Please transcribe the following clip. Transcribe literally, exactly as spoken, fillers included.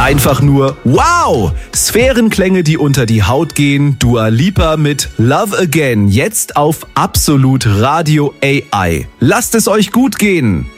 Einfach nur wow! Sphärenklänge, die unter die Haut gehen. Dua Lipa mit Love Again. Jetzt auf Absolut Radio A I. Lasst es euch gut gehen.